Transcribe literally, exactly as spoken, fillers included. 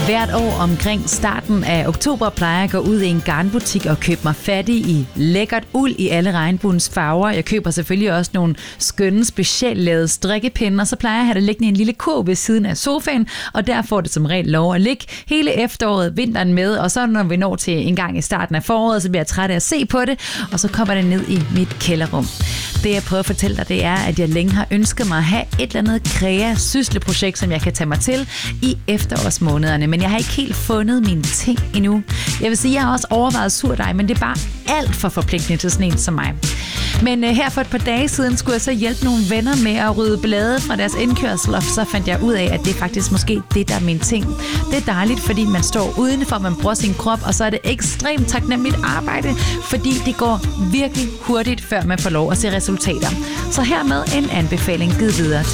Hvert år omkring starten af oktober plejer jeg at gå ud i en garnbutik og købe mig fattig i lækkert uld i alle regnbuens farver. Jeg køber selvfølgelig også nogle skønne specielt lavede strikkepinde, og så plejer jeg at have det liggende i en lille kurv ved siden af sofaen, og der får det som regel lov at ligge hele efteråret, vinteren med, og så når vi når til en gang i starten af foråret, så bliver jeg træt af at se på det, og så kommer det ned i mit kælderrum. Det jeg prøver at fortælle dig, det er, at jeg længe har ønsket mig at have et eller andet krea-sysleprojekt, som jeg kan tage mig til i efterårsmånederne, men jeg har ikke helt fundet mine ting endnu. Jeg vil sige, jeg har også overvejet surdej, men det er bare alt for forpligtende til sådan en som mig. Men uh, her for et par dage siden skulle jeg så hjælpe nogle venner med at rydde blade fra deres indkørsel, og så fandt jeg ud af, at det er faktisk måske det, der er min ting. Det er dejligt, fordi man står udenfor, man bruger sin krop, og så er det ekstremt taknemmeligt arbejde, fordi det går virkelig hurtigt, før man får lov at se resultater. Så hermed en anbefaling givet videre.